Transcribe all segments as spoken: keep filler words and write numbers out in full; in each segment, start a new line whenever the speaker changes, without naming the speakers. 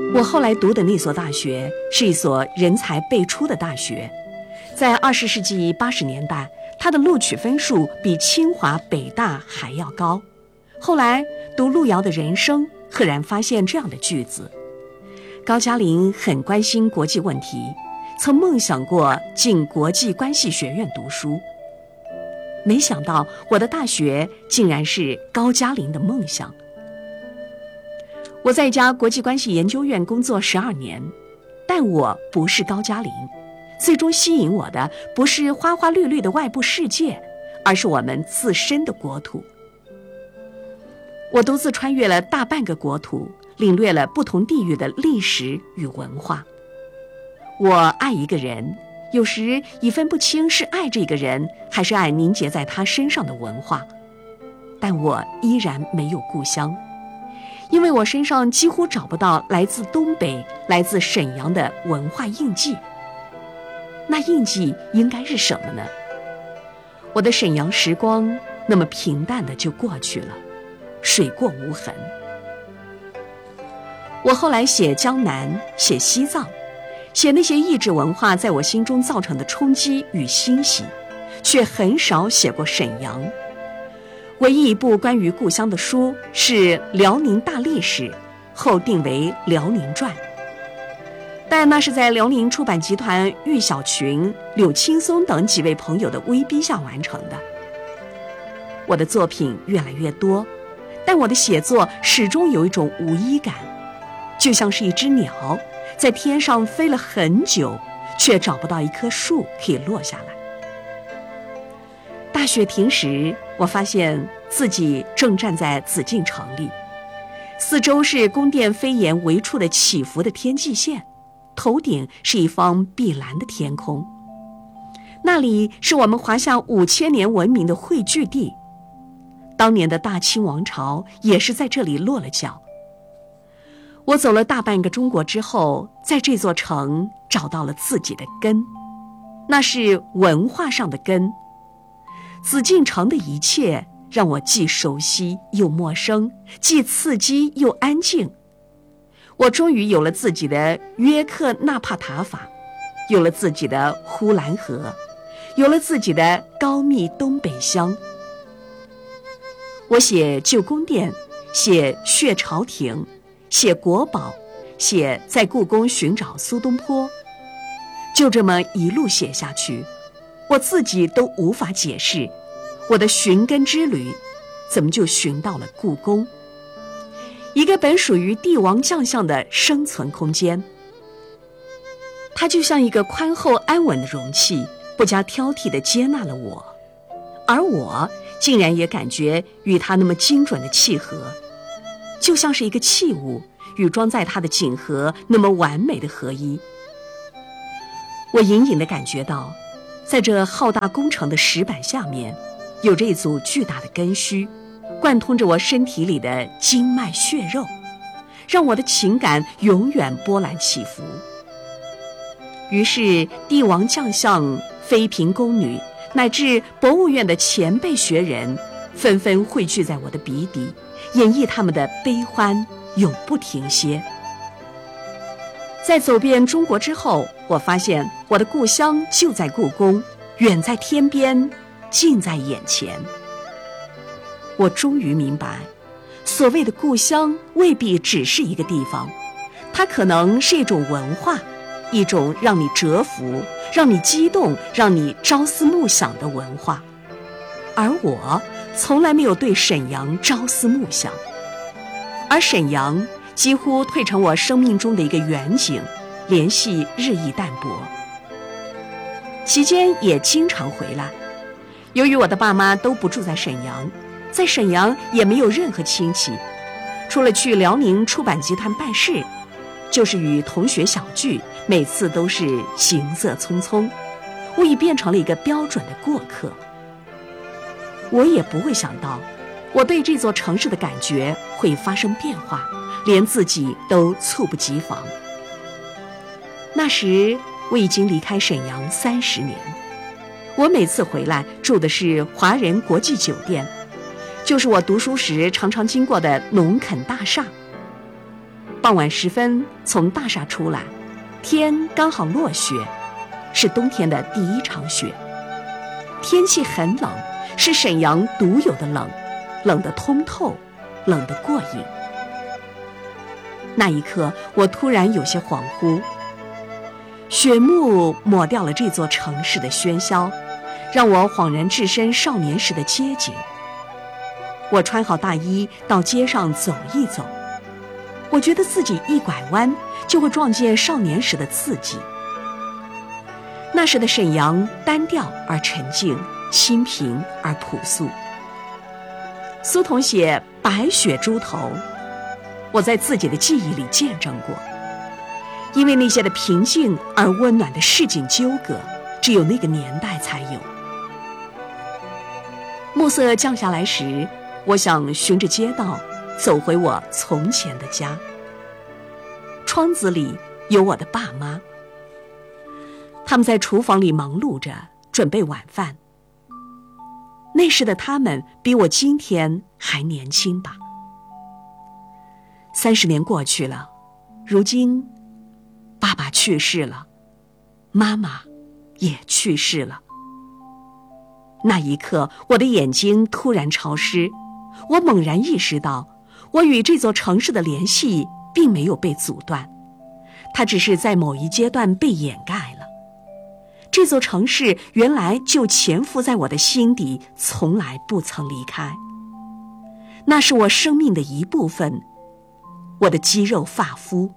我后来读的那所大学是一所人才辈出的大学，在二十世纪八十年代，它的录取分数比清华、北大还要高。后来读路遥的人生，赫然发现这样的句子：高加林很关心国际问题，曾梦想过进国际关系学院读书。没想到我的大学竟然是高加林的梦想。我在一家国际关系研究院工作十二年，但我不是高加林。最终吸引我的不是花花绿绿的外部世界，而是我们自身的国土。我独自穿越了大半个国土，领略了不同地域的历史与文化。我爱一个人，有时已分不清是爱这个人，还是爱凝结在他身上的文化。但我依然没有故乡，因为我身上几乎找不到来自东北、来自沈阳的文化印记。那印记应该是什么呢？我的沈阳时光那么平淡的就过去了，水过无痕。我后来写江南，写西藏，写那些异质文化在我心中造成的冲击与欣喜，却很少写过沈阳。唯一一部关于故乡的书是《辽宁大历史》，后定为《辽宁传》，但那是在辽宁出版集团郁小群、柳青松等几位朋友的威逼下完成的。我的作品越来越多，但我的写作始终有一种无依感，就像是一只鸟在天上飞了很久，却找不到一棵树可以落下来。大雪停时，我发现自己正站在紫禁城里，四周是宫殿飞檐围处的起伏的天际线，头顶是一方碧蓝的天空。那里是我们华夏五千年文明的汇聚地，当年的大清王朝也是在这里落了脚。我走了大半个中国之后，在这座城找到了自己的根，那是文化上的根。紫禁城的一切让我既熟悉又陌生，既刺激又安静。我终于有了自己的约克纳帕塔法，有了自己的呼兰河，有了自己的高密东北乡。我写旧宫殿，写血朝廷，写国宝，写在故宫寻找苏东坡。就这么一路写下去，我自己都无法解释，我的寻根之旅怎么就寻到了故宫，一个本属于帝王将相的生存空间。它就像一个宽厚安稳的容器，不加挑剔地接纳了我，而我竟然也感觉与它那么精准的契合，就像是一个器物与装在它的锦盒那么完美的合一。我隐隐地感觉到，在这浩大工程的石板下面，有着一组巨大的根须，贯通着我身体里的经脉血肉，让我的情感永远波澜起伏。于是帝王将相、妃嫔宫女乃至博物院的前辈学人纷纷汇聚在我的笔底，演绎他们的悲欢永不停歇。在走遍中国之后，我发现我的故乡就在故宫，远在天边，近在眼前。我终于明白，所谓的故乡未必只是一个地方，它可能是一种文化，一种让你折服、让你激动、让你朝思暮想的文化。而我从来没有对沈阳朝思暮想，而沈阳几乎退成我生命中的一个远景，联系日益淡薄。期间也经常回来，由于我的爸妈都不住在沈阳，在沈阳也没有任何亲戚，除了去辽宁出版集团办事，就是与同学小聚，每次都是行色匆匆，我已变成了一个标准的过客。我也不会想到，我对这座城市的感觉会发生变化，连自己都猝不及防。那时我已经离开沈阳三十年，我每次回来住的是华人国际酒店，就是我读书时常常经过的农垦大厦。 傍晚时分从大厦出来，天刚好落雪，是冬天的第一场雪。天气很冷，是沈阳独有的冷，冷得通透，冷得过瘾。那一刻，我突然有些恍惚，雪幕抹掉了这座城市的喧嚣，让我恍然置身少年时的街景。我穿好大衣到街上走一走，我觉得自己一拐弯就会撞见少年时的自己。那时的沈阳单调而沉静，清贫而朴素。苏童写白雪猪头，我在自己的记忆里见证过，因为那些的平静而温暖的市井纠葛，只有那个年代才有。暮色降下来时，我想循着街道走回我从前的家。窗子里有我的爸妈，他们在厨房里忙碌着准备晚饭。那时的他们比我今天还年轻吧。三十年过去了，如今爸爸去世了，妈妈也去世了。那一刻，我的眼睛突然潮湿，我猛然意识到，我与这座城市的联系并没有被阻断，它只是在某一阶段被掩盖了。这座城市原来就潜伏在我的心底，从来不曾离开。那是我生命的一部分，我的肌肉发肤。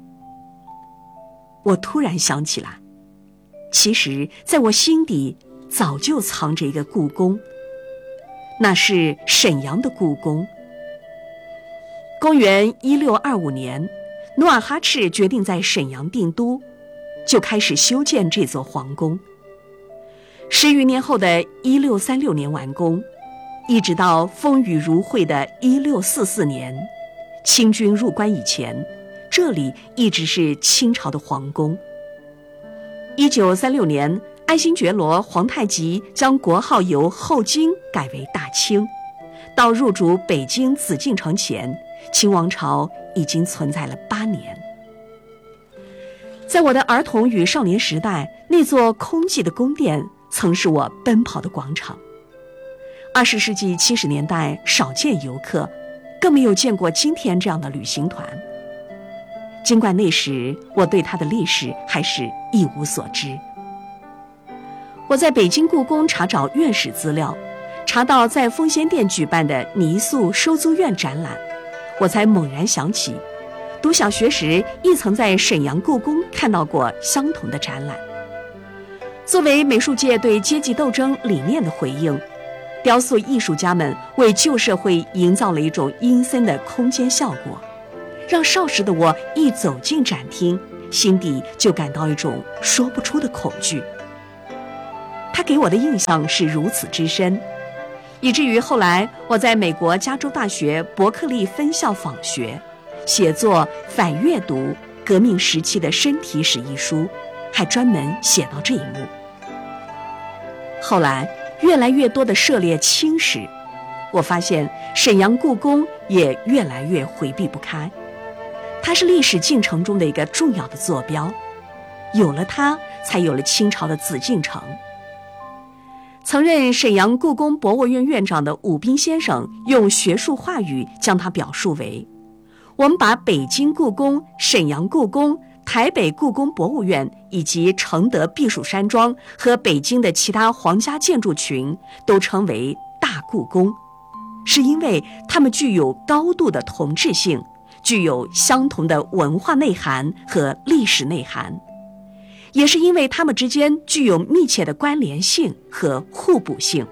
我突然想起来，其实在我心底早就藏着一个故宫，那是沈阳的故宫。公元一六二五年，努尔哈赤决定在沈阳定都，就开始修建这座皇宫。十余年后的一六三六年完工，一直到风雨如晦的一六四四年，清军入关以前，这里一直是清朝的皇宫。一九三六年，爱新觉罗皇太极将国号由后金改为大清。到入主北京紫禁城前，清王朝已经存在了八年。在我的儿童与少年时代，那座空寂的宫殿曾是我奔跑的广场。二十世纪七十年代少见游客，更没有见过今天这样的旅行团。尽管那时我对它的历史还是一无所知。我在北京故宫查找院史资料，查到在奉先殿举办的泥塑收租院展览，我才猛然想起，读小学时亦曾在沈阳故宫看到过相同的展览。作为美术界对阶级斗争理念的回应，雕塑艺术家们为旧社会营造了一种阴森的空间效果，让少时的我一走进展厅，心底就感到一种说不出的恐惧。它给我的印象是如此之深，以至于后来我在美国加州大学伯克利分校访学，写作《反阅读：革命时期的身体史》一书，还专门写到这一幕。后来越来越多的涉猎清史，我发现沈阳故宫也越来越回避不开，它是历史进程中的一个重要的坐标，有了它，才有了清朝的紫禁城。曾任沈阳故宫博物院院长的武斌先生用学术话语将它表述为：我们把北京故宫、沈阳故宫、台北故宫博物院以及承德避暑山庄和北京的其他皇家建筑群都称为大故宫，是因为它们具有高度的同质性，具有相同的文化内涵和历史内涵，也是因为它们之间具有密切的关联性和互补性。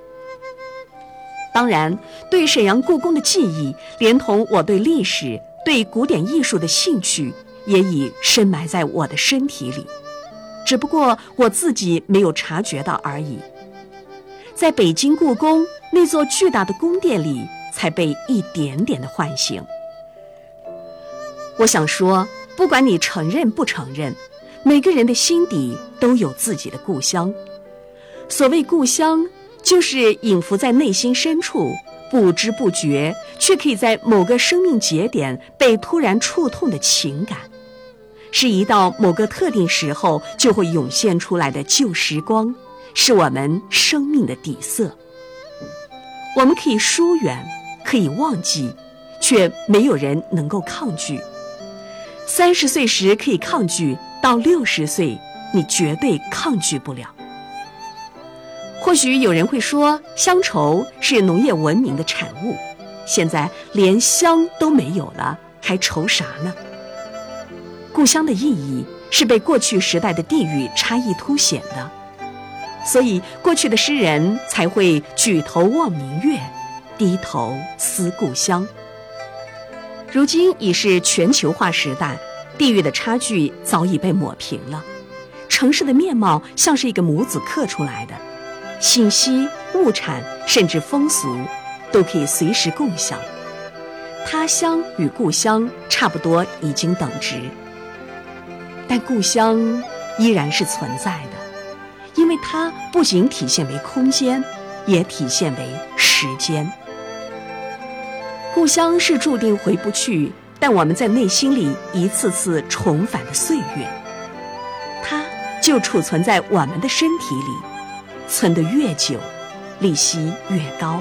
当然，对沈阳故宫的记忆，连同我对历史、对古典艺术的兴趣，也已深埋在我的身体里，只不过我自己没有察觉到而已。在北京故宫那座巨大的宫殿里，才被一点点的唤醒。我想说，不管你承认不承认，每个人的心底都有自己的故乡。所谓故乡，就是隐伏在内心深处， 不知不觉却可以在某个生命节点被突然触痛的情感，是一到某个特定时候就会涌现出来的旧时光，是我们生命的底色。我们可以疏远，可以忘记，却没有人能够抗拒。三十岁时可以抗拒，到六十岁你绝对抗拒不了。或许有人会说，乡愁是农业文明的产物，现在连乡都没有了，还愁啥呢？故乡的意义是被过去时代的地域差异凸显的，所以过去的诗人才会举头望明月，低头思故乡。如今已是全球化时代，地域的差距早已被抹平了，城市的面貌像是一个模子刻出来的，信息、物产甚至风俗都可以随时共享。他乡与故乡差不多已经等值，但故乡依然是存在的，因为它不仅体现为空间，也体现为时间。故乡是注定回不去，但我们在内心里一次次重返的岁月，它就储存在我们的身体里，存得越久，利息越高。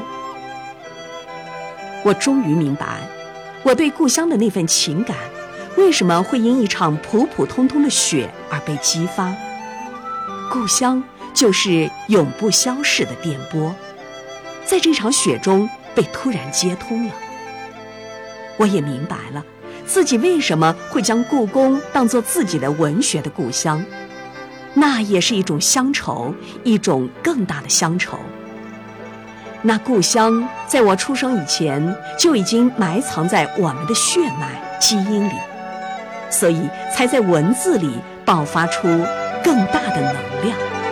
我终于明白，我对故乡的那份情感为什么会因一场普普通通的雪而被激发。故乡就是永不消逝的电波，在这场雪中被突然接通了。我也明白了自己为什么会将故宫当作自己的文学的故乡，那也是一种乡愁，一种更大的乡愁。那故乡在我出生以前就已经埋藏在我们的血脉基因里，所以才在文字里爆发出更大的能量。